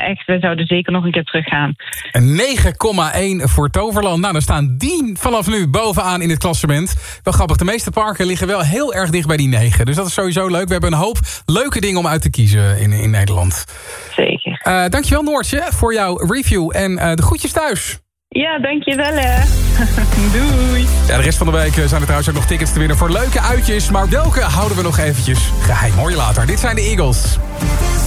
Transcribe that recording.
echt, we zouden zeker nog een keer teruggaan. Een 9,1 voor Toverland. Nou, dan staan die vanaf nu bovenaan in het klassement. Wel grappig, de meeste parken liggen wel heel erg dicht bij die 9. Dus dat is sowieso leuk. We hebben een hoop leuke dingen om uit te kiezen in Nederland. Zeker. Dankjewel Noortje voor jouw review en de groetjes thuis. Ja, dankjewel hè. Doei. Ja, de rest van de week zijn er trouwens ook nog tickets te winnen voor leuke uitjes. Maar welke houden we nog eventjes geheim. Hoor je later. Dit zijn de Eagles.